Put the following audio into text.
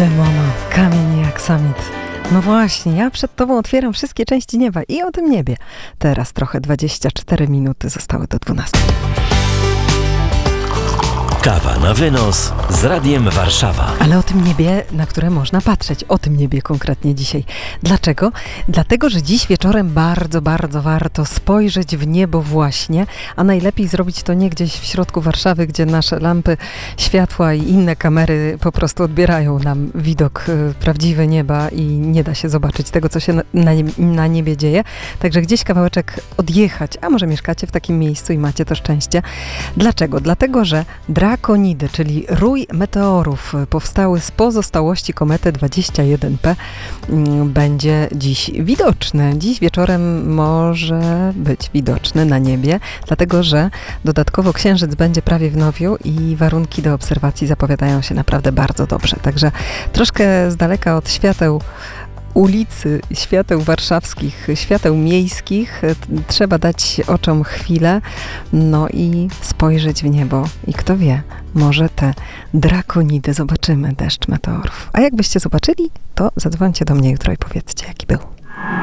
Demono, kamień jak samit. No właśnie, ja przed tobą otwieram wszystkie części nieba i o tym niebie. Teraz trochę 24 minuty zostały do 12. Kawa na wynos z Radiem Warszawa. Ale o tym niebie, na które można patrzeć. O tym niebie konkretnie dzisiaj. Dlaczego? Dlatego, że dziś wieczorem bardzo, bardzo warto spojrzeć w niebo właśnie, a najlepiej zrobić to nie gdzieś w środku Warszawy, gdzie nasze lampy, światła i inne kamery po prostu odbierają nam widok prawdziwe nieba i nie da się zobaczyć tego, co się na niebie dzieje. Także gdzieś kawałeczek odjechać, a może mieszkacie w takim miejscu i macie to szczęście. Dlaczego? Dlatego, że drakonidy, czyli rój meteorów powstały z pozostałości komety 21P, będzie dziś widoczny. Dziś wieczorem może być widoczny na niebie, dlatego że dodatkowo księżyc będzie prawie w nowiu i warunki do obserwacji zapowiadają się naprawdę bardzo dobrze. Także troszkę z daleka od świateł ulicy, świateł warszawskich, świateł miejskich trzeba dać oczom chwilę, no i spojrzeć w niebo. I kto wie, może te drakonidy zobaczymy, deszcz meteorów. A jakbyście zobaczyli, to zadzwońcie do mnie jutro i powiedzcie, jaki był.